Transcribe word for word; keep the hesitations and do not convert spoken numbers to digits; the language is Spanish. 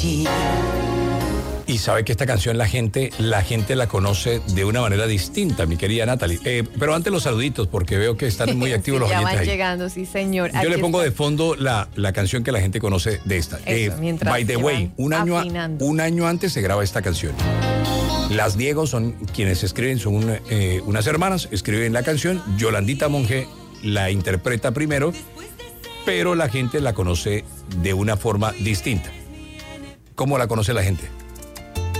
Y sabe que esta canción la gente, la gente la conoce de una manera distinta, mi querida Natalie. Eh, pero antes los saluditos, porque veo que están muy activos sí, los ya oyentes van ahí. llegando, sí, señor. Yo Aquí le pongo está. de fondo la, la canción que la gente conoce de esta. Eso, Eh, mientras by the se way, van un año, a- afinando. un año antes se graba esta canción. Las Diego son quienes escriben, son eh, unas hermanas, escriben la canción. Yolandita Monge la interpreta primero, pero la gente la conoce de una forma distinta. ¿Cómo la conoce la gente?